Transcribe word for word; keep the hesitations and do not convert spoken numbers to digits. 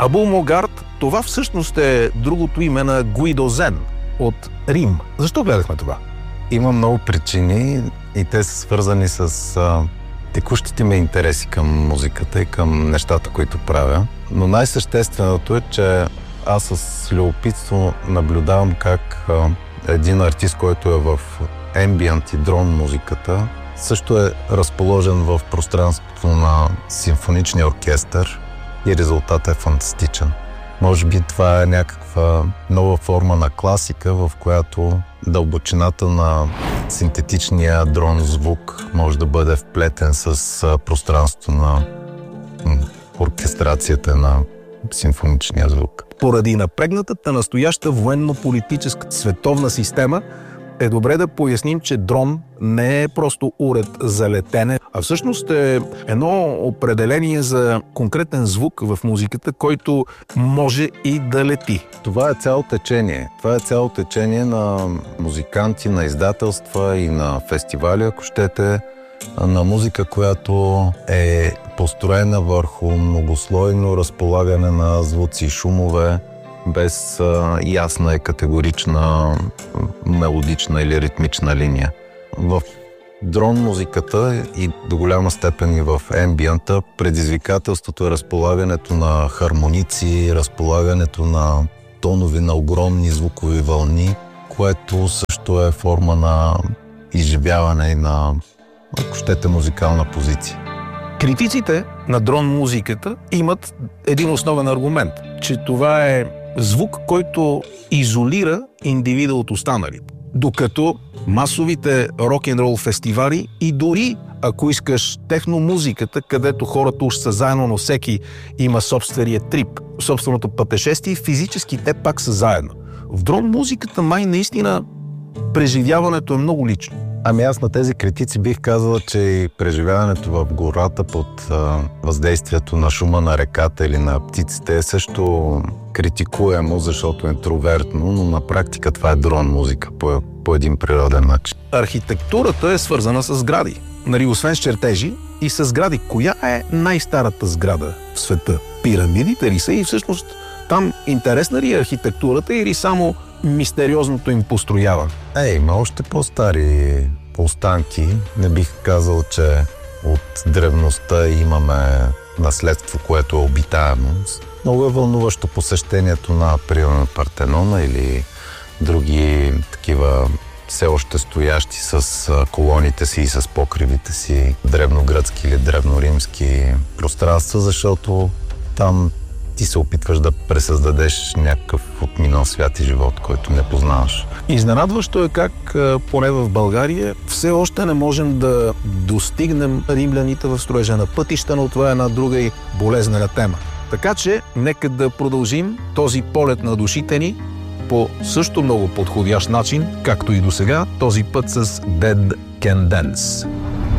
Абу Могарт, това всъщност е другото име на Гуидо Зен от Рим. Защо гледахме това? Има много причини и те са свързани с а, текущите ми интереси към музиката и към нещата, които правя. Но най-същественото е, че аз с любопитство наблюдавам как а, един артист, който е в ембиент и дрон музиката, също е разположен в пространството на симфоничния оркестър и резултатът е фантастичен. Може би това е някаква нова форма на класика, в която дълбочината на синтетичния дрон звук може да бъде вплетен с пространството на оркестрацията на симфоничния звук. Поради напрегнатата настояща военно-политическа световна система е добре да поясним, че дрон не е просто уред за летене, а всъщност е едно определение за конкретен звук в музиката, който може и да лети. Това е цяло течение. Това е цяло течение на музиканти, на издателства и на фестивали, ако щете, на музика, която е построена върху многослойно разполагане на звуци и шумове, без а, ясна и категорична мелодична или ритмична линия. В дрон музиката и до голяма степен и в ембиента предизвикателството е разполагането на хармоници, разполагането на тонови на огромни звукови вълни, което също е форма на изживяване и на, ако щете, музикална позиция. Критиците на дрон музиката имат един основен аргумент, че това е звук, който изолира индивида от останалите. Докато масовите рок-н-рол фестивали и дори, ако искаш, техномузиката, където хората уж са заедно, но всеки има собствения трип, собственото пътешествие, физически те пак са заедно. В дрон музиката май наистина преживяването е много лично. Ами аз на тези критици бих казала, че и преживяването в гората под а, въздействието на шума на реката или на птиците е също критикуемо, защото е интровертно, но на практика това е дрон музика по, по един природен начин. Архитектурата е свързана с сгради. Нали, освен с чертежи и с сгради. Коя е най-старата сграда в света? Пирамидите ли са и всъщност там интересна ли е архитектурата или само мистериозното им построяване? Е, има още по-стари останки. Не бих казал, че от древността имаме наследство, което е обитаемо. Много е вълнуващо посещението на, примерно, Партенона или други такива все още стоящи с колоните си и с покривите си древногръцки или древноримски пространства, защото там ти се опитваш да пресъздадеш някакъв отминал свят и живот, който не познаваш. Изненадващо е как, поне в България, все още не можем да достигнем римляните в строежа на пътища, но това е една друга и болезнена тема. Така че, нека да продължим този полет на душите ни по също много подходящ начин, както и досега, този път с Dead Can Dance.